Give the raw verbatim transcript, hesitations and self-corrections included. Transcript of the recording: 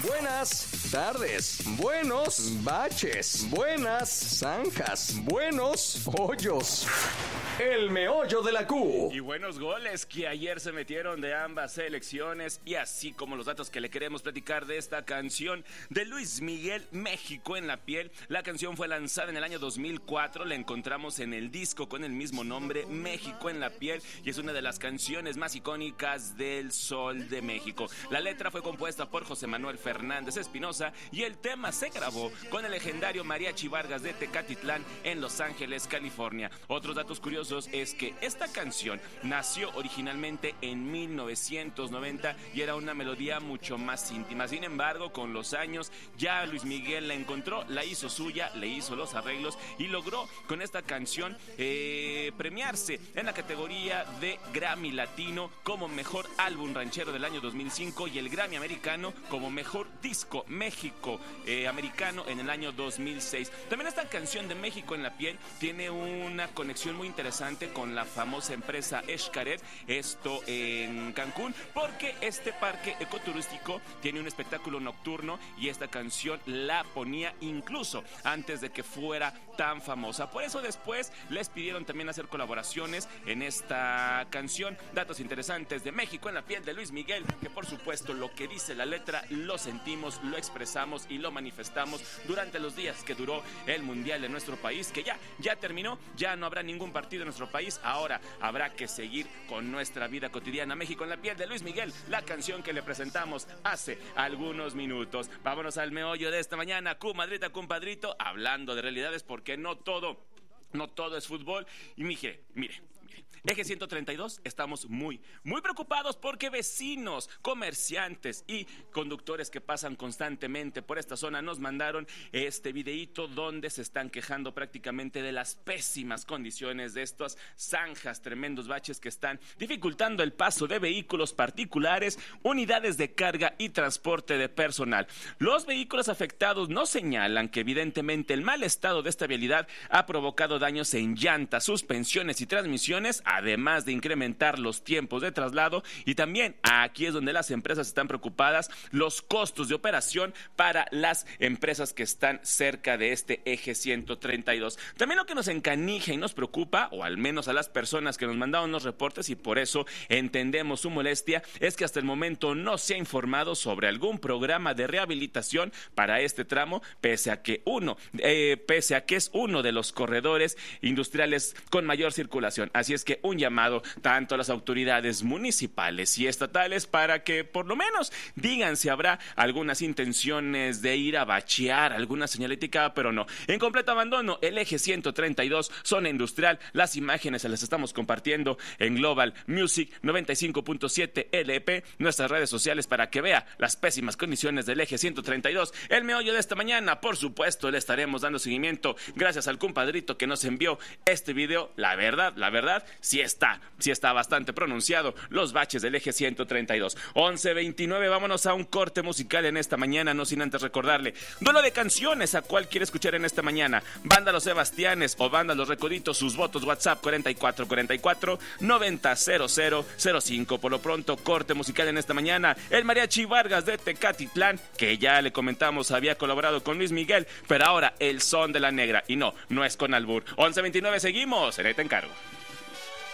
Buenas tardes, buenos baches, buenas zanjas, buenos hoyos. El meollo de la Q. Y buenos goles que ayer se metieron de ambas selecciones, y así como los datos que le queremos platicar de esta canción de Luis Miguel, México en la piel. La canción fue lanzada en el año dos mil cuatro, la encontramos en el disco con el mismo nombre, México en la piel, y es una de las canciones más icónicas del Sol de México. La letra fue compuesta por José Manuel Fernández Espinosa y el tema se grabó con el legendario Mariachi Vargas de Tecatitlán en Los Ángeles, California. Otros datos curiosos es que esta canción nació originalmente en mil novecientos noventa y era una melodía mucho más íntima. Sin embargo, con los años ya Luis Miguel la encontró, la hizo suya, le hizo los arreglos y logró con esta canción eh, premiarse en la categoría de Grammy Latino como Mejor Álbum Ranchero del año dos mil cinco y el Grammy Americano como Mejor Disco México eh, Americano en el año dos mil seis. También esta canción de México en la piel tiene una conexión muy interesante con la famosa empresa Xcaret, esto en Cancún, porque este parque ecoturístico tiene un espectáculo nocturno y esta canción la ponía incluso antes de que fuera tan famosa. Por eso después les pidieron también hacer colaboraciones en esta canción. Datos interesantes de México en la piel de Luis Miguel, que por supuesto lo que dice la letra lo sentimos, lo expresamos y lo manifestamos durante los días que duró el Mundial de nuestro país, que ya, ya terminó, ya no habrá ningún partido en nuestro país, ahora habrá que seguir con nuestra vida cotidiana. México en la piel de Luis Miguel, la canción que le presentamos hace algunos minutos. Vámonos al meollo de esta mañana. Q Madrita, compadrito, hablando de realidades, porque no todo, no todo es fútbol. Y mire, mire, mire. Eje ciento treinta y dos, estamos muy, muy preocupados porque vecinos, comerciantes y conductores que pasan constantemente por esta zona nos mandaron este videíto donde se están quejando prácticamente de las pésimas condiciones de estas zanjas, tremendos baches que están dificultando el paso de vehículos particulares, unidades de carga y transporte de personal. Los vehículos afectados nos señalan que evidentemente el mal estado de esta vialidad ha provocado daños en llantas, suspensiones y transmisiones, además de incrementar los tiempos de traslado, y también aquí es donde las empresas están preocupadas, los costos de operación para las empresas que están cerca de este eje ciento treinta y dos. También lo que nos encanija y nos preocupa, o al menos a las personas que nos mandaron los reportes, y por eso entendemos su molestia, es que hasta el momento no se ha informado sobre algún programa de rehabilitación para este tramo, pese a que uno, eh, pese a que es uno de los corredores industriales con mayor circulación. Así es que un llamado tanto a las autoridades municipales y estatales para que por lo menos digan si habrá algunas intenciones de ir a bachear alguna señalética, pero no. En completo abandono, el eje ciento treinta y dos, zona industrial. Las imágenes se las estamos compartiendo en Global Music noventa y cinco punto siete L P, nuestras redes sociales, para que vea las pésimas condiciones del eje ciento treinta y dos. El meollo de esta mañana, por supuesto, le estaremos dando seguimiento gracias al compadrito que nos envió este video. La verdad, la verdad, sí está, sí está bastante pronunciado los baches del eje ciento treinta y dos. once veintinueve, vámonos a un corte musical en esta mañana, no sin antes recordarle, duelo de canciones, ¿a cuál quiere escuchar en esta mañana? Banda Los Sebastianes o Banda Los Recoditos, sus votos, WhatsApp cuarenta y cuatro cuarenta y cuatro noventa cero cero cero cinco. Por lo pronto, corte musical en esta mañana, el Mariachi Vargas de Tecatitlán, que ya le comentamos había colaborado con Luis Miguel, pero ahora el son de la negra, y no, no es con albur. once veintinueve, seguimos, en ahí te encargo.